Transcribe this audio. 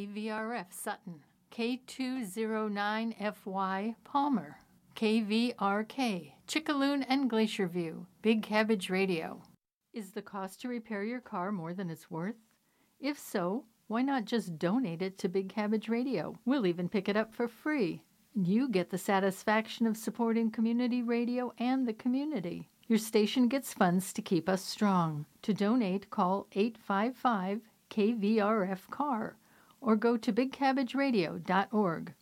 KVRF Sutton, K209FY Palmer, KVRK Chickaloon and Glacier View, Big Cabbage Radio. Is the cost to repair your car more than it's worth? If so, why not just donate it to Big Cabbage Radio? We'll even pick it up for free. You get the satisfaction of supporting community radio and the community. Your station gets funds to keep us strong. To donate, call 855-KVRF-CAR or go to bigcabbageradio.org.